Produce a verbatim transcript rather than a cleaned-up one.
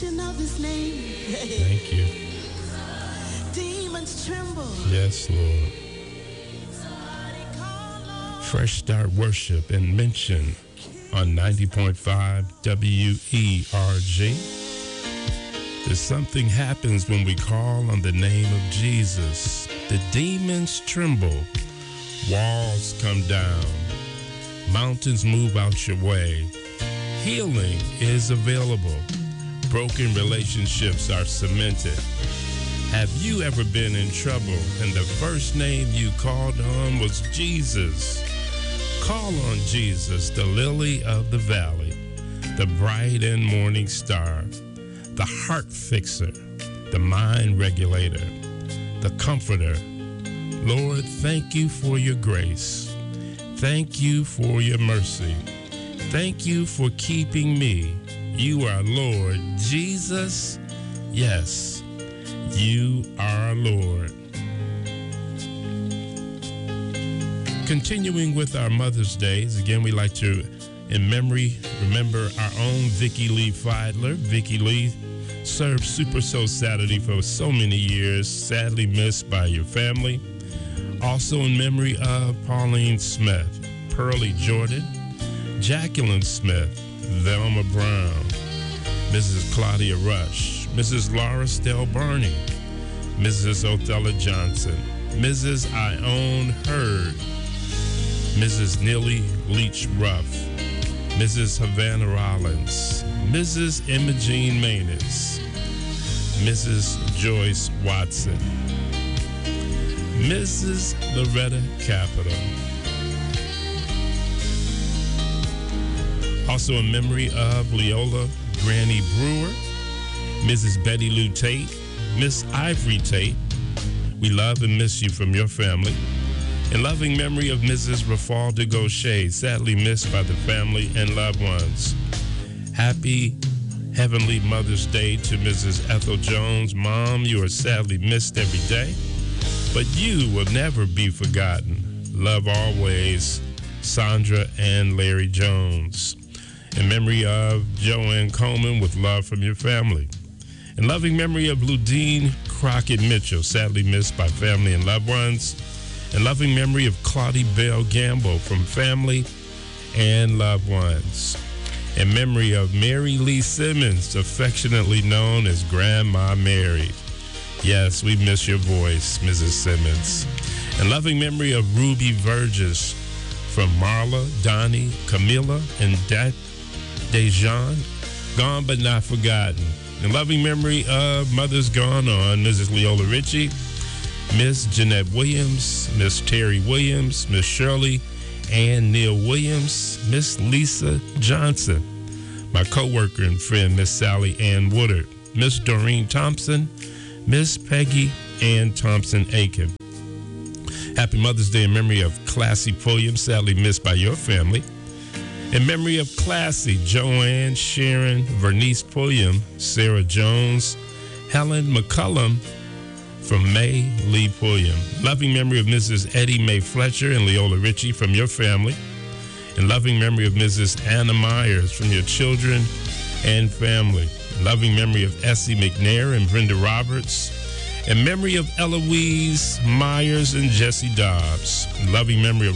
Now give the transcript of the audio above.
mention of his name, Thank you. demons tremble. Yes, Lord. Fresh Start Worship and Mention on ninety point five W E R G. There's something happens when we call on the name of Jesus. The demons tremble. Walls come down. Mountains move out your way. Healing is available. Broken relationships are cemented. Have you ever been in trouble and the first name you called on was Jesus? Call on Jesus, the lily of the valley, the bright and morning star, the heart fixer, the mind regulator, the comforter. Lord, thank you for your grace. Thank you for your mercy. Thank you for keeping me. You are Lord Jesus. Yes, you are Lord. Continuing with our Mother's Days, again, we like to, in memory, remember our own Vicki Lee Feidler. Vicki Lee served Super Soul Saturday for so many years, sadly missed by your family. Also in memory of Pauline Smith, Pearlie Jordan, Jacqueline Smith, Velma Brown, Missus Claudia Rush, Missus Laura Stell Barney, Missus Othello Johnson, Missus Ione Hurd, Missus Neely Leach Ruff, Missus Havana Rollins, Missus Imogene Manus, Missus Joyce Watson, Missus Loretta Capital. Also in memory of Leola Granny Brewer, Missus Betty Lou Tate, Miss Ivory Tate. We love and miss you from your family. In loving memory of Missus Rafalda Gaucher, sadly missed by the family and loved ones. Happy Heavenly Mother's Day to Missus Ethel Jones. Mom, you are sadly missed every day, but you will never be forgotten. Love always, Sandra and Larry Jones. In memory of Joanne Coleman, with love from your family. In loving memory of Ludine Crockett Mitchell, sadly missed by family and loved ones. In loving memory of Claudie Bell Gamble, from family and loved ones. In memory of Mary Lee Simmons, affectionately known as Grandma Mary. Yes, we miss your voice, Missus Simmons. In loving memory of Ruby Burgess, from Marla, Donnie, Camilla, and De- Dejan, gone but not forgotten. In loving memory of mothers gone on, Missus Leola Ritchie, Miss Jeanette Williams, Miss Terry Williams, Miss Shirley Ann Neal Williams, Miss Lisa Johnson, my co-worker and friend, Miss Sally Ann Woodard, Miss Doreen Thompson, Miss Peggy Ann Thompson Aiken. Happy Mother's Day in memory of Classy Pulliam, sadly missed by your family. In memory of Classy, Joanne, Sharon, Vernice Pulliam, Sarah Jones, Helen McCullum, from May Lee Pulliam. Loving memory of Missus Eddie Mae Fletcher and Leola Ritchie from your family. In loving memory of Missus Anna Myers from your children and family. In loving memory of Essie McNair and Brenda Roberts. In memory of Eloise Myers and Jesse Dobbs. In loving memory of